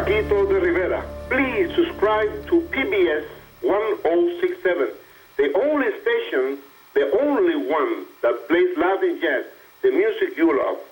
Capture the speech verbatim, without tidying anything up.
Paquito de Rivera. Please subscribe to P B S ten sixty-seven, the only station, the only one that plays Latin jazz, the music you love.